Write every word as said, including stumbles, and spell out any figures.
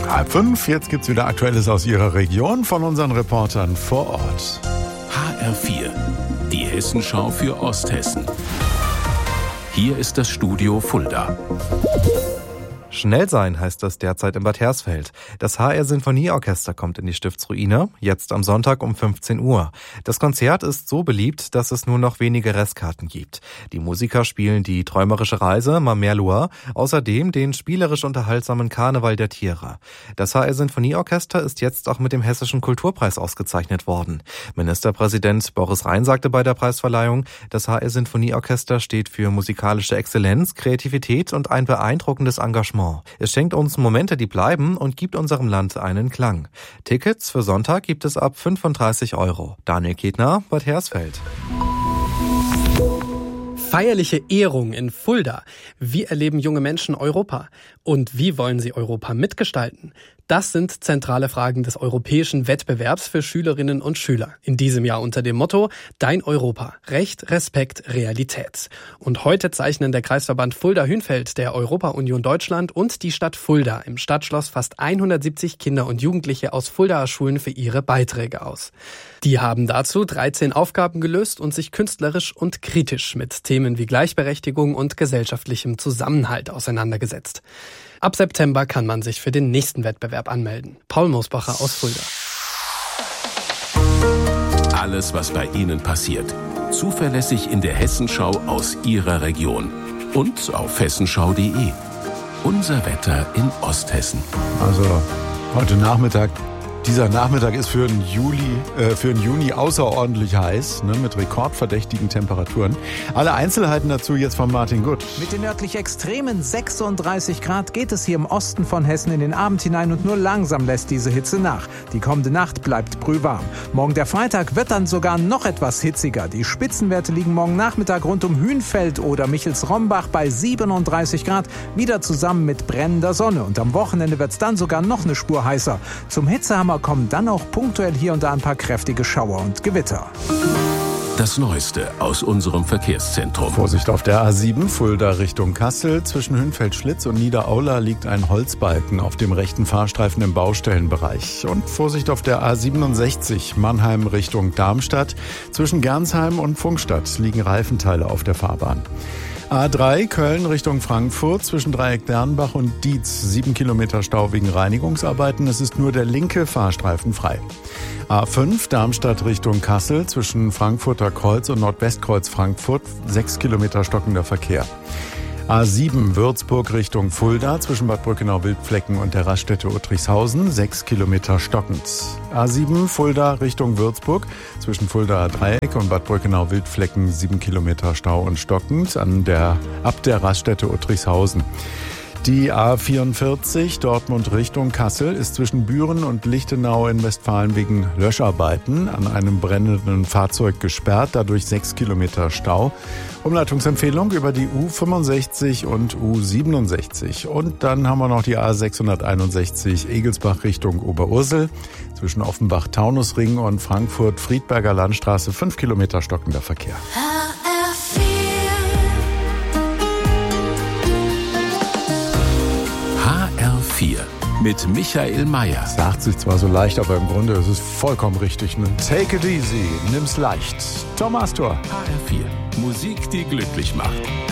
Halb fünf, jetzt gibt's wieder Aktuelles aus Ihrer Region von unseren Reportern vor Ort. H R vier, die Hessenschau für Osthessen. Hier ist das Studio Fulda. Schnell sein heißt das derzeit in Bad Hersfeld. Das H R-Sinfonieorchester kommt in die Stiftsruine, jetzt am Sonntag um fünfzehn Uhr. Das Konzert ist so beliebt, dass es nur noch wenige Restkarten gibt. Die Musiker spielen die träumerische Reise Ma Mer Loire, außerdem den spielerisch unterhaltsamen Karneval der Tiere. Das H R-Sinfonieorchester ist jetzt auch mit dem Hessischen Kulturpreis ausgezeichnet worden. Ministerpräsident Boris Rhein sagte bei der Preisverleihung, das H R-Sinfonieorchester steht für musikalische Exzellenz, Kreativität und ein beeindruckendes Engagement. Es schenkt uns Momente, die bleiben und gibt unserem Land einen Klang. Tickets für Sonntag gibt es ab fünfunddreißig Euro. Daniel Ketner, Bad Hersfeld. Feierliche Ehrung in Fulda. Wie erleben junge Menschen Europa? Und wie wollen sie Europa mitgestalten? Das sind zentrale Fragen des europäischen Wettbewerbs für Schülerinnen und Schüler. In diesem Jahr unter dem Motto Dein Europa. Recht, Respekt, Realität. Und heute zeichnen der Kreisverband Fulda-Hünfeld der Europa-Union Deutschland und die Stadt Fulda im Stadtschloss fast hundertsiebzig Kinder und Jugendliche aus Fuldaer Schulen für ihre Beiträge aus. Die haben dazu dreizehn Aufgaben gelöst und sich künstlerisch und kritisch mit Themen wie Gleichberechtigung und gesellschaftlichem Zusammenhalt auseinandergesetzt. Ab September kann man sich für den nächsten Wettbewerb anmelden. Paul Mosbacher aus Fulda. Alles, was bei Ihnen passiert. Zuverlässig in der Hessenschau aus Ihrer Region. Und auf hessenschau punkt de. Unser Wetter in Osthessen. Also heute Nachmittag. Dieser Nachmittag ist für den Juli, äh, für den Juni außerordentlich heiß, ne, mit rekordverdächtigen Temperaturen. Alle Einzelheiten dazu jetzt von Martin Gutt. Mit den nördlich extremen sechsunddreißig Grad geht es hier im Osten von Hessen in den Abend hinein und nur langsam lässt diese Hitze nach. Die kommende Nacht bleibt brühwarm. Morgen der Freitag wird dann sogar noch etwas hitziger. Die Spitzenwerte liegen morgen Nachmittag rund um Hünfeld oder Michels-Rombach bei siebenunddreißig Grad, wieder zusammen mit brennender Sonne. Und am Wochenende wird es dann sogar noch eine Spur heißer. Zum Hitzehammer kommen dann auch punktuell hier und da ein paar kräftige Schauer und Gewitter. Das Neueste aus unserem Verkehrszentrum. Vorsicht auf der A sieben, Fulda Richtung Kassel. Zwischen Hünfeld-Schlitz und Niederaula liegt ein Holzbalken auf dem rechten Fahrstreifen im Baustellenbereich. Und Vorsicht auf der A siebenundsechzig, Mannheim Richtung Darmstadt. Zwischen Gernsheim und Pfungstadt liegen Reifenteile auf der Fahrbahn. A drei, Köln Richtung Frankfurt, zwischen Dreieck Dernbach und Dietz, sieben Kilometer Stau wegen Reinigungsarbeiten. Es ist nur der linke Fahrstreifen frei. A fünf, Darmstadt Richtung Kassel, zwischen Frankfurter Kreuz und Nordwestkreuz Frankfurt, sechs Kilometer stockender Verkehr. A sieben, Würzburg Richtung Fulda, zwischen Bad Brückenau-Wildflecken und der Raststätte Uttrichshausen, sechs Kilometer stockend. A sieben, Fulda Richtung Würzburg, zwischen Fuldaer Dreieck und Bad Brückenau-Wildflecken, sieben Kilometer Stau und stockend an der, ab der Raststätte Uttrichshausen. Die A vierundvierzig, Dortmund Richtung Kassel, ist zwischen Büren und Lichtenau in Westfalen wegen Löscharbeiten an einem brennenden Fahrzeug gesperrt, dadurch sechs Kilometer Stau. Umleitungsempfehlung über die U fünfundsechzig und U siebenundsechzig. Und dann haben wir noch die A sechshunderteinundsechzig, Egelsbach Richtung Oberursel, zwischen Offenbach-Taunusring und Frankfurt-Friedberger Landstraße, fünf Kilometer stockender Verkehr. H R vier mit Michael Mayer. Sagt sich zwar so leicht, aber im Grunde ist es vollkommen richtig. Ne? Take it easy, nimm's leicht. Thomas Thor. H R vier, Musik, die glücklich macht.